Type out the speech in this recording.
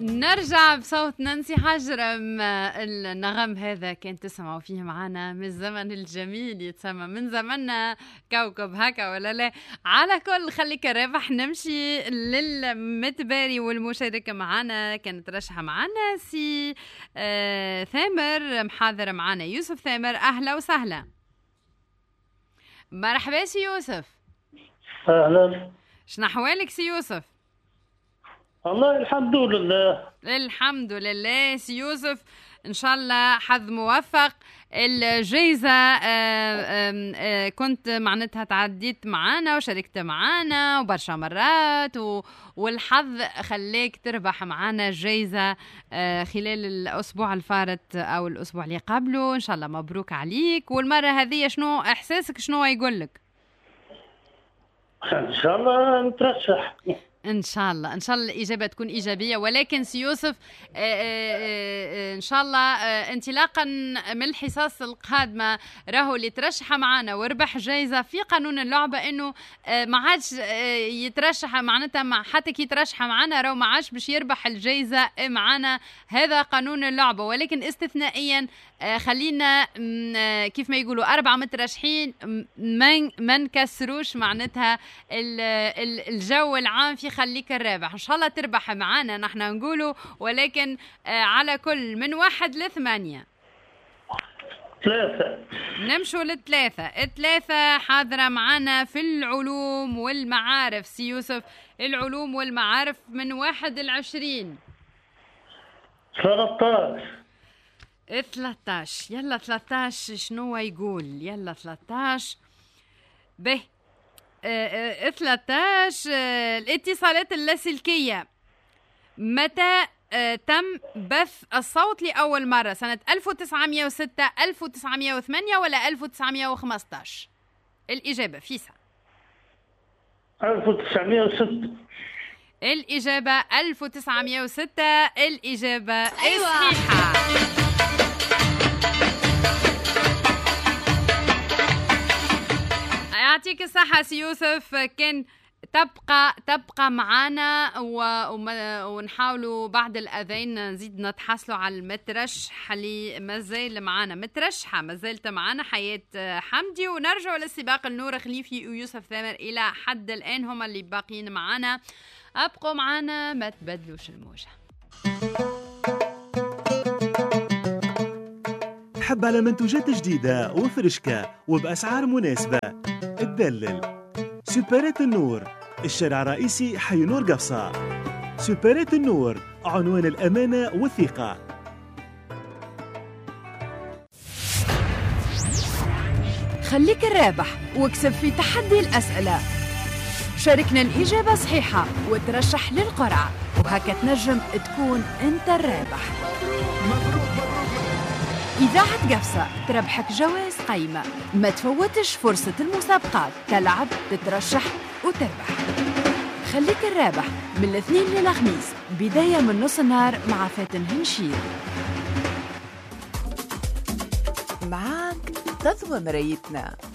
نرجع بصوت نانسي حجرم. النغم هذا كان تسمعوا فيه معنا من الزمن الجميل، يتسمى من زمننا كوكب هكا ولا لا. على كل خليك الرابح، نمشي للمتباري والمشاركة معنا. كانت رشحة معنا سي ثامر، محاضر معنا يوسف ثامر. أهلا وسهلا، مرحبا سي يوسف. أهلا، شنو أحوالك سي يوسف؟ والله الحمد لله. الحمد لله سي يوسف، إن شاء الله حظ موفق. الجائزة كنت معناتها تعديت معانا وشاركت معانا وبرشا مرات، والحظ خليك تربح معانا الجائزة خلال الأسبوع الفارط أو الأسبوع اللي قبله. إن شاء الله مبروك عليك. والمرة هذه شنو إحساسك، شنو يقولك؟ إن شاء الله نترشح. إن شاء الله الإجابة تكون إيجابية. ولكن سي يوسف إن شاء الله انطلاقا من الحصص القادمة راهو اللي ترشح معنا وربح جايزة في قانون اللعبة إنه ما عادش يترشح معناتها حتى كي يترشح معنا راهو ما عادش باش يربح الجايزة معنا. هذا قانون اللعبة، ولكن استثنائيا خلينا كيف ما يقولوا 4 مترشحين ما نكسروش معناتها الجو العام في خليك الرابح. إن شاء الله تربح معانا نحن نقوله، ولكن على كل من 1 ل 8. 3 نمشوا الثلاثة حاضرة معانا في العلوم والمعارف. سي يوسف، العلوم والمعارف من 1 ل 20. 13. يلا 13 شنو يقول؟ يلا 13 به 13. الاتصالات اللاسلكية متى تم بث الصوت لأول مرة؟ سنة 1906 1908 ولا 1915؟ الإجابة فيسا 1906. الإجابة 1906 الإجابة الصحيحة. يعطيك الصحة سي يوسف. كان تبقى معنا ونحاولوا بعد الأذان نزيد نتحصلوا على المترشح اللي مازال معنا، مترشحة مازالت معنا حياة حمدي. ونرجع للسباق النور خليفي ويوسف ثامر إلى حد الآن هما اللي باقيين معنا. أبقوا معنا، ما تبدلوش الموجة. تحب على منتوجات جديدة وفرشكة وبأسعار مناسبة؟ تدلل سوبرات النور، الشارع الرئيسي حي نور قفصة. سوبرات النور، عنوان الأمانة والثقة. خليك الرابح واكسب في تحدي الأسئلة. شاركنا الإجابة صحيحة وترشح للقرعة، وهكا تنجم تكون أنت الرابح. إذاعة قفصة تربحك جوائز قيمة. ما تفوتش فرصة المسابقات، تلعب تترشح وتربح. خليك الرابح من الاثنين للخميس، بداية من نص النهار مع فاتن هنشير. معاك تضوى مرايتنا.